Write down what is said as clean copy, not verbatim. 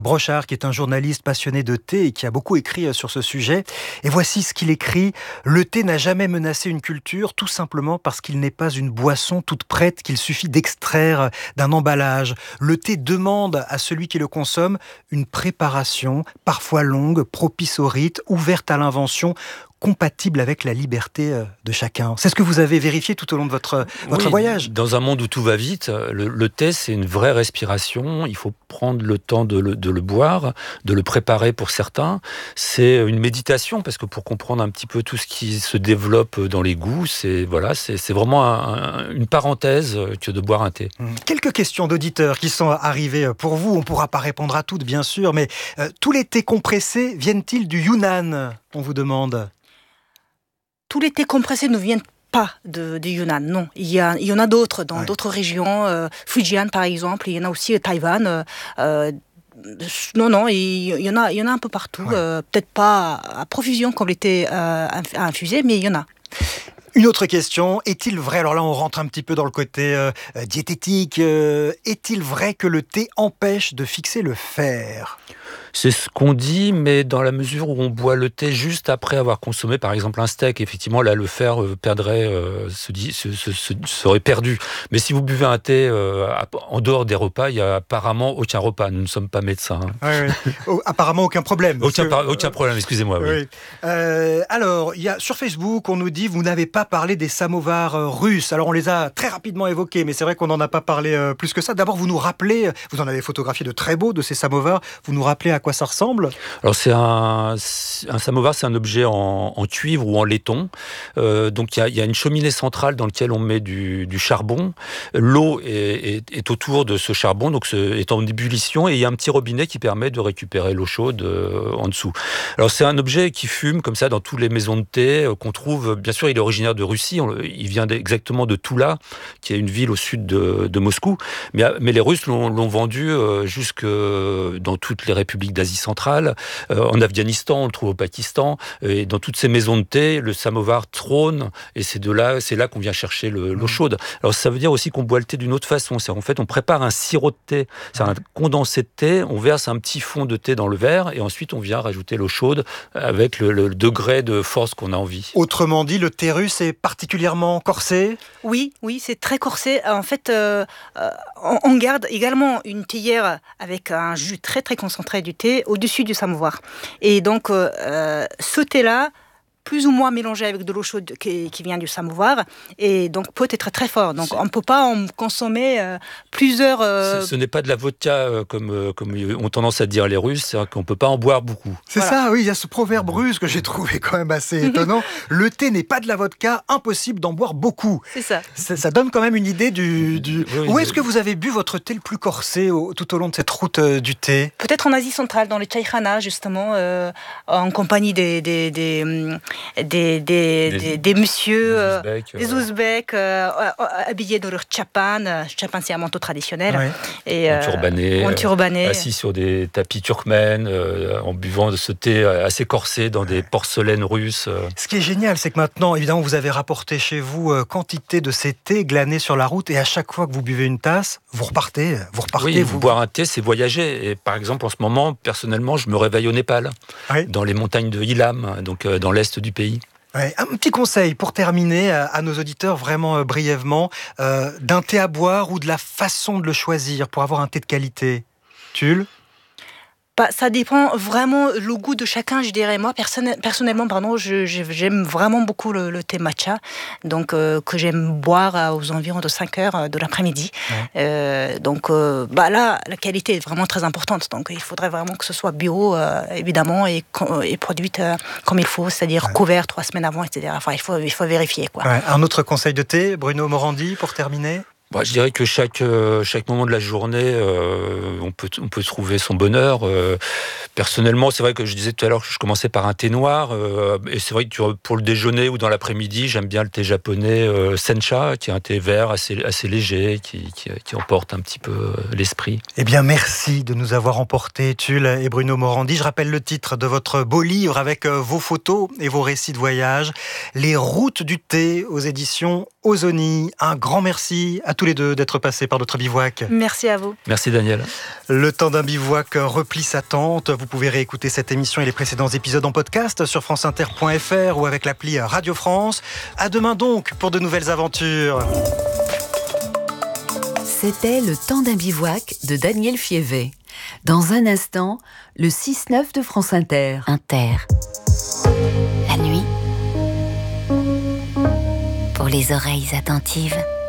Brochard, qui est un journaliste passionné de thé et qui a beaucoup écrit sur ce sujet. Et voici ce qu'il écrit. Le thé n'a jamais menacé une culture, tout simplement parce qu'il n'est pas une boisson toute prête qu'il suffit d'extraire d'un emballage. Le thé demande à celui qui le consomme une préparation, parfois longue, propice au rite, ouverte à l'invention, compatible avec la liberté de chacun. C'est ce que vous avez vérifié tout au long de votre voyage. Dans un monde où tout va vite, le thé, c'est une vraie respiration. Il faut prendre le temps de le boire, de le préparer pour certains. C'est une méditation, parce que pour comprendre un petit peu tout ce qui se développe dans les goûts, c'est vraiment une parenthèse que de boire un thé. Quelques questions d'auditeurs qui sont arrivées pour vous. On ne pourra pas répondre à toutes, bien sûr, mais tous les thés compressés viennent-ils du Yunnan ? On vous demande. Tous les thés compressés ne viennent pas du Yunnan, non. Il y en a d'autres dans d'autres régions, Fujian par exemple, il y en a aussi Taïwan. Non, il y en a un peu partout. Peut-être pas à profusion comme les thés à infuser, mais il y en a. Une autre question, est-il vrai, alors là on rentre un petit peu dans le côté diététique, est-il vrai que le thé empêche de fixer le fer ? C'est ce qu'on dit, mais dans la mesure où on boit le thé juste après avoir consommé, par exemple, un steak, effectivement, là, le fer serait perdu. Mais si vous buvez un thé en dehors des repas, il n'y a apparemment aucun repas. Nous ne sommes pas médecins. Apparemment aucun problème. Aucun problème, excusez-moi. Oui. Alors, sur Facebook, on nous dit, vous n'avez pas parlé des samovars russes. Alors, on les a très rapidement évoqués, mais c'est vrai qu'on n'en a pas parlé plus que ça. D'abord, vous nous rappelez, vous en avez photographié de très beaux de ces samovars, vous nous rappelez à quoi ça ressemble ? Alors c'est un samovar, c'est un objet en cuivre ou en laiton. Donc il y a une cheminée centrale dans laquelle on met du charbon. L'eau est autour de ce charbon, donc est en ébullition, et il y a un petit robinet qui permet de récupérer l'eau chaude en dessous. Alors c'est un objet qui fume comme ça dans toutes les maisons de thé qu'on trouve. Bien sûr, il est originaire de Russie. Il vient exactement de Toula, qui est une ville au sud de Moscou. Mais les Russes l'ont vendu jusque dans toutes les républiques d'Asie centrale, en Afghanistan, on le trouve au Pakistan, et dans toutes ces maisons de thé, le samovar trône, et c'est là qu'on vient chercher l'eau chaude. Alors ça veut dire aussi qu'on boit le thé d'une autre façon. En fait, on prépare un sirop de thé, c'est un condensé de thé, on verse un petit fond de thé dans le verre, et ensuite on vient rajouter l'eau chaude avec le degré de force qu'on a envie. Autrement dit, le thé russe est particulièrement corsé ? Oui, c'est très corsé. En fait, on garde également une théière avec un jus très très concentré du thé au-dessus du samovar. Et donc, ce thé-là, plus ou moins mélangé avec de l'eau chaude qui vient du samovar, et donc peut être très fort. Donc on ne peut pas en consommer plusieurs... Ce n'est pas de la vodka comme ont tendance à dire les Russes, c'est-à-dire qu'on ne peut pas en boire beaucoup. C'est ça, oui, il y a ce proverbe russe que j'ai trouvé quand même assez étonnant. Le thé n'est pas de la vodka, impossible d'en boire beaucoup. C'est ça. Ça donne quand même une idée du... Oui, Où est-ce que vous avez bu votre thé le plus corsé tout au long de cette route du thé ? Peut-être en Asie centrale, dans les chaikhana, justement, en compagnie des messieurs, des Ouzbeks, habillés dans leur tchapan. Tchapan, c'est un manteau traditionnel. Et, en turbané, assis sur des tapis turkmènes, en buvant de ce thé assez corsé dans des porcelaines russes. Ce qui est génial, c'est que maintenant, évidemment, vous avez rapporté chez vous quantité de ces thés glanés sur la route, et à chaque fois que vous buvez une tasse, vous repartez. Oui, boire un thé, c'est voyager. Et par exemple, en ce moment, personnellement, je me réveille au Népal, dans les montagnes de Ilam, donc dans l'est du pays. Ouais, un petit conseil pour terminer à nos auditeurs, vraiment brièvement, d'un thé à boire ou de la façon de le choisir pour avoir un thé de qualité. Tulle ? Ça dépend vraiment le goût de chacun, je dirais. Moi, personnellement, j'aime vraiment beaucoup le thé matcha, donc que j'aime boire aux environs de 5 heures de l'après-midi. Donc là, la qualité est vraiment très importante. Donc il faudrait vraiment que ce soit bio, évidemment, et produite comme il faut, c'est-à-dire couvert 3 semaines avant, etc. Enfin, il faut vérifier, quoi. Un autre conseil de thé, Bruno Morandi, pour terminer ? Je dirais que chaque moment de la journée, on peut trouver son bonheur. Personnellement, c'est vrai que je disais tout à l'heure que je commençais par un thé noir. Et c'est vrai que pour le déjeuner ou dans l'après-midi, j'aime bien le thé japonais sencha, qui est un thé vert assez léger, qui emporte un petit peu l'esprit. Eh bien, merci de nous avoir emportés, Tulle et Bruno Morandi. Je rappelle le titre de votre beau livre avec vos photos et vos récits de voyage, Les routes du thé aux éditions Ozoni. Un grand merci à tous les deux d'être passés par notre bivouac. Merci à vous. Merci Daniel. Le temps d'un bivouac replie sa tente. Vous pouvez réécouter cette émission et les précédents épisodes en podcast sur franceinter.fr ou avec l'appli Radio France. À demain donc pour de nouvelles aventures. C'était Le temps d'un bivouac de Daniel Fievet. Dans un instant, le 6-9 de France Inter. La nuit, pour les oreilles attentives.